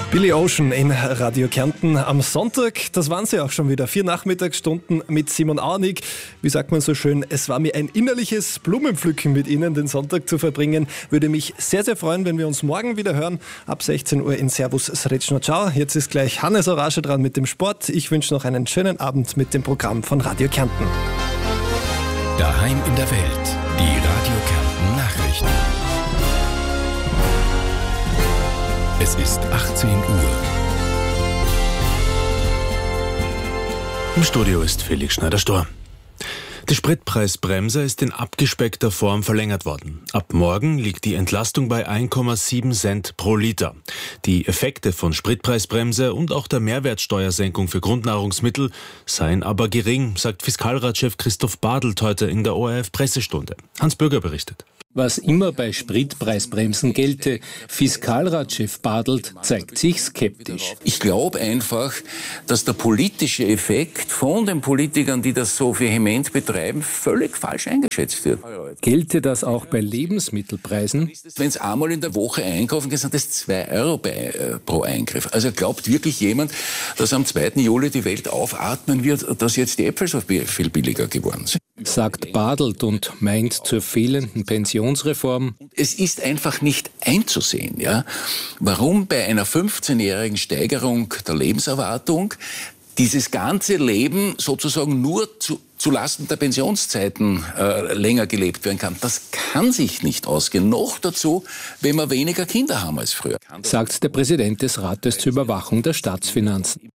Billy Ocean in Radio Kärnten am Sonntag, das waren sie auch schon wieder. 4 Nachmittagsstunden mit Simon Auernig. Wie sagt man so schön, es war mir ein innerliches Blumenpflücken mit Ihnen, den Sonntag zu verbringen. Würde mich sehr, sehr freuen, wenn wir uns morgen wieder hören, ab 16 Uhr in Servus Srećno Ciao. Jetzt ist gleich Hannes Orasche dran mit dem Sport. Ich wünsche noch einen schönen Abend mit dem Programm von Radio Kärnten. Daheim in der Welt, die Radio Kärnten Nachrichten. Es ist 18 Uhr. Im Studio ist Felix Schneider-Storr. Die Spritpreisbremse ist in abgespeckter Form verlängert worden. Ab morgen liegt die Entlastung bei 1,7 Cent pro Liter. Die Effekte von Spritpreisbremse und auch der Mehrwertsteuersenkung für Grundnahrungsmittel seien aber gering, sagt Fiskalratschef Christoph Badelt heute in der ORF-Pressestunde. Hans Bürger berichtet. Was immer bei Spritpreisbremsen gelte, Fiskalratschef Badelt zeigt sich skeptisch. Ich glaube einfach, dass der politische Effekt von den Politikern, die das so vehement betreiben, völlig falsch eingeschätzt wird. Gelte das auch bei Lebensmittelpreisen? Wenn Sie einmal in der Woche einkaufen, sind das 2 Euro pro Eingriff. Also glaubt wirklich jemand, dass am 2. Juli die Welt aufatmen wird, dass jetzt die Äpfel so viel billiger geworden sind? Sagt Badelt und meint zur fehlenden Pensionsreform. Es ist einfach nicht einzusehen, ja, warum bei einer 15-jährigen Steigerung der Lebenserwartung dieses ganze Leben sozusagen nur zulasten der Pensionszeiten länger gelebt werden kann. Das kann sich nicht ausgehen. Noch dazu, wenn wir weniger Kinder haben als früher. Sagt der Präsident des Rates zur Überwachung der Staatsfinanzen.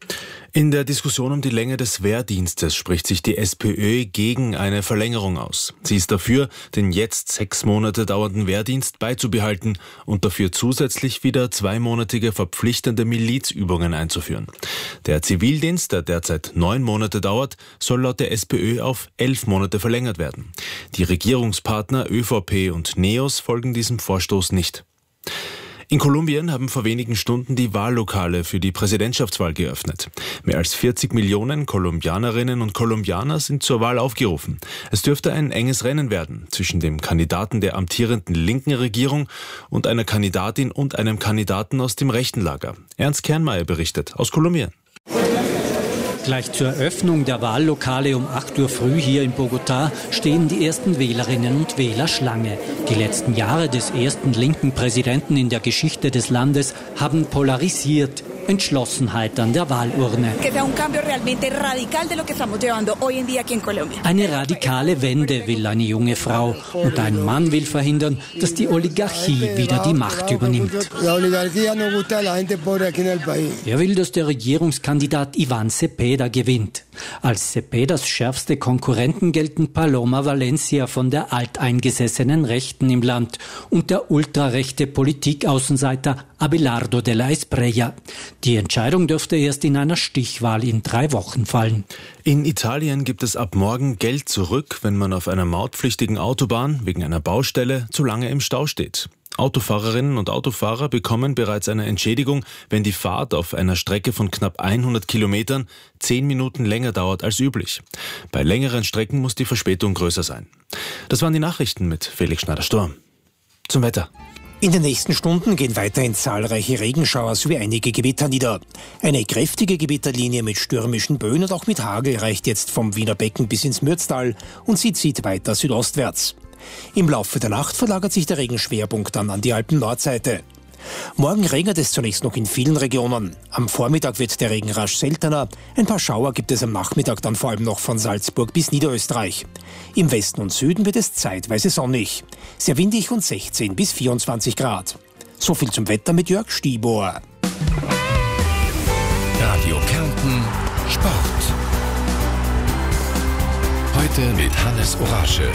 In der Diskussion um die Länge des Wehrdienstes spricht sich die SPÖ gegen eine Verlängerung aus. Sie ist dafür, den jetzt 6 Monate dauernden Wehrdienst beizubehalten und dafür zusätzlich wieder 2-monatige verpflichtende Milizübungen einzuführen. Der Zivildienst, der derzeit 9 Monate dauert, soll laut der SPÖ auf 11 Monate verlängert werden. Die Regierungspartner ÖVP und NEOS folgen diesem Vorstoß nicht. In Kolumbien haben vor wenigen Stunden die Wahllokale für die Präsidentschaftswahl geöffnet. Mehr als 40 Millionen Kolumbianerinnen und Kolumbianer sind zur Wahl aufgerufen. Es dürfte ein enges Rennen werden zwischen dem Kandidaten der amtierenden linken Regierung und einer Kandidatin und einem Kandidaten aus dem rechten Lager. Ernst Kernmeier berichtet aus Kolumbien. Gleich zur Eröffnung der Wahllokale um 8 Uhr früh hier in Bogotá stehen die ersten Wählerinnen und Wähler Schlange. Die letzten Jahre des ersten linken Präsidenten in der Geschichte des Landes haben polarisiert. Entschlossenheit an der Wahlurne. Eine radikale Wende will eine junge Frau und ein Mann will verhindern, dass die Oligarchie wieder die Macht übernimmt. Er will, dass der Regierungskandidat Iván Cepeda gewinnt. Als Cepedas schärfste Konkurrenten gelten Paloma Valencia von der alteingesessenen Rechten im Land und der ultrarechte Politikaußenseiter Abelardo de la Espriella. Die Entscheidung dürfte erst in einer Stichwahl in 3 Wochen fallen. In Italien gibt es ab morgen Geld zurück, wenn man auf einer mautpflichtigen Autobahn wegen einer Baustelle zu lange im Stau steht. Autofahrerinnen und Autofahrer bekommen bereits eine Entschädigung, wenn die Fahrt auf einer Strecke von knapp 100 Kilometern 10 Minuten länger dauert als üblich. Bei längeren Strecken muss die Verspätung größer sein. Das waren die Nachrichten mit Felix Schneider-Storr. Zum Wetter. In den nächsten Stunden gehen weiterhin zahlreiche Regenschauer sowie einige Gewitter nieder. Eine kräftige Gewitterlinie mit stürmischen Böen und auch mit Hagel reicht jetzt vom Wiener Becken bis ins Mürztal und sie zieht weiter südostwärts. Im Laufe der Nacht verlagert sich der Regenschwerpunkt dann an die Alpen-Nordseite. Morgen regnet es zunächst noch in vielen Regionen. Am Vormittag wird der Regen rasch seltener. Ein paar Schauer gibt es am Nachmittag dann vor allem noch von Salzburg bis Niederösterreich. Im Westen und Süden wird es zeitweise sonnig. Sehr windig und 16 bis 24 Grad. So viel zum Wetter mit Jörg Stiebor. Radio Kärnten Sport. Heute mit Hannes Orasche.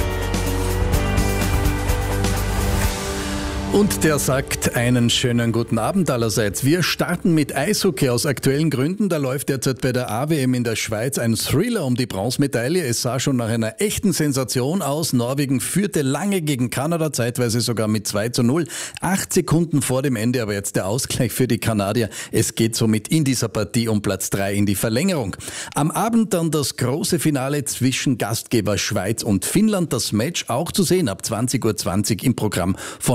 Und der sagt einen schönen guten Abend allerseits. Wir starten mit Eishockey aus aktuellen Gründen. Da läuft derzeit bei der AWM in der Schweiz ein Thriller um die Bronzemedaille. Es sah schon nach einer echten Sensation aus. Norwegen führte lange gegen Kanada, zeitweise sogar mit 2:0. 8 Sekunden vor dem Ende, aber jetzt der Ausgleich für die Kanadier. Es geht somit in dieser Partie um Platz 3 in die Verlängerung. Am Abend dann das große Finale zwischen Gastgeber Schweiz und Finnland. Das Match auch zu sehen ab 20:20 Uhr im Programm von ORF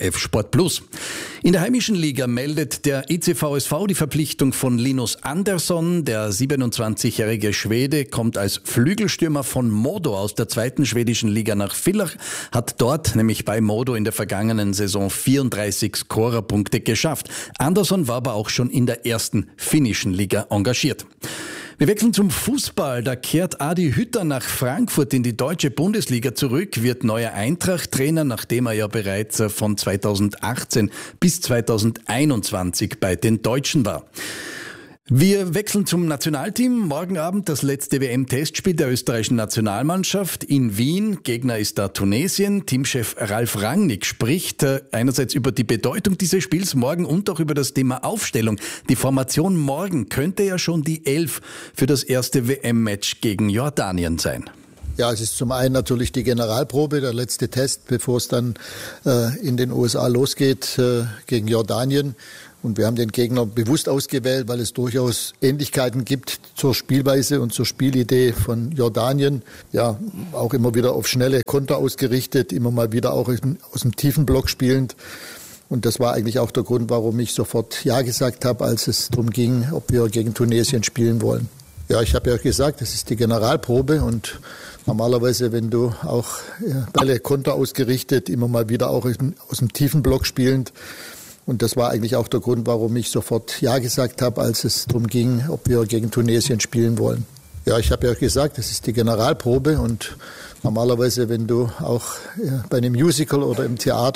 ORF Sport Plus. In der heimischen Liga meldet der ECVSV die Verpflichtung von Linus Andersson. Der 27-jährige Schwede kommt als Flügelstürmer von Modo aus der zweiten schwedischen Liga nach Villach, hat dort nämlich bei Modo in der vergangenen Saison 34 Scorerpunkte geschafft. Andersson war aber auch schon in der ersten finnischen Liga engagiert. Wir wechseln zum Fußball. Da kehrt Adi Hütter nach Frankfurt in die deutsche Bundesliga zurück, wird neuer Eintracht-Trainer, nachdem er ja bereits von 2018 bis 2021 bei den Deutschen war. Wir wechseln zum Nationalteam. Morgen Abend das letzte WM-Testspiel der österreichischen Nationalmannschaft in Wien. Gegner ist da Tunesien. Teamchef Ralf Rangnick spricht einerseits über die Bedeutung dieses Spiels morgen und auch über das Thema Aufstellung. Die Formation morgen könnte ja schon die 11 für das erste WM-Match gegen Jordanien sein. Ja, es ist zum einen natürlich die Generalprobe, der letzte Test, bevor es dann in den USA losgeht gegen Jordanien. Und wir haben den Gegner bewusst ausgewählt, weil es durchaus Ähnlichkeiten gibt zur Spielweise und zur Spielidee von Jordanien. Ja, auch immer wieder auf schnelle Konter ausgerichtet, immer mal wieder auch aus dem tiefen Block spielend. Und das war eigentlich auch der Grund, warum ich sofort Ja gesagt habe, als es darum ging, ob wir gegen Tunesien spielen wollen. Ja, ich habe ja gesagt, das ist die Generalprobe und normalerweise, wenn du auch alle Konter ausgerichtet, immer mal wieder auch aus dem tiefen Block spielend. Und das war eigentlich auch der Grund, warum ich sofort Ja gesagt habe, als es darum ging, ob wir gegen Tunesien spielen wollen. Ja, ich habe ja gesagt, das ist die Generalprobe und normalerweise, wenn du auch bei einem Musical oder im Theater